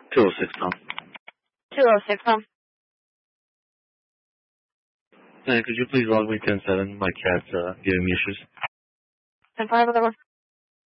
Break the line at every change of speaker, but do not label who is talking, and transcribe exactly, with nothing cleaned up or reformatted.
two oh six, Tom.
two oh six, Tom.
Hey, could you please log me ten seven? My cat's uh, giving me issues.
ten five, other one.